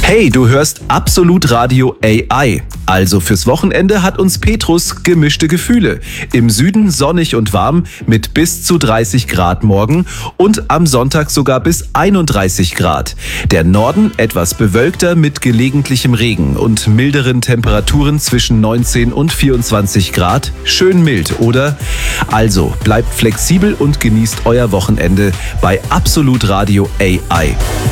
Hey, du hörst Absolut Radio AI. Also fürs Wochenende hat uns Petrus gemischte Gefühle. Im Süden sonnig und warm mit bis zu 30 Grad morgen und am Sonntag sogar bis 31 Grad. Der Norden etwas bewölkter mit gelegentlichem Regen und milderen Temperaturen zwischen 19 und 24 Grad. Schön mild, oder? Also bleibt flexibel und genießt euer Wochenende bei Absolut Radio AI.